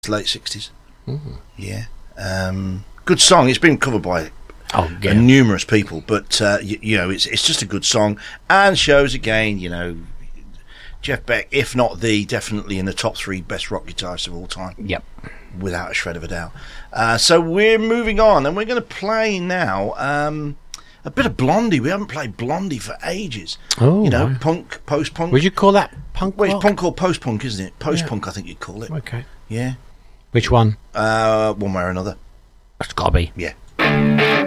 late 60s. Yeah. Good song. It's been covered by numerous people, but it's just a good song, and shows again, Jeff Beck, if not definitely in the top 3 best rock guitarists of all time. Yep. Without a shred of a doubt. So we're moving on, and we're going to play now a bit of Blondie. We haven't played Blondie for ages. Oh, punk, post-punk. Would you call that punk rock? It's punk or post-punk, isn't it? Post-punk, I think you'd call it. Okay. Yeah. Which one? One way or another. It's got to be. Yeah.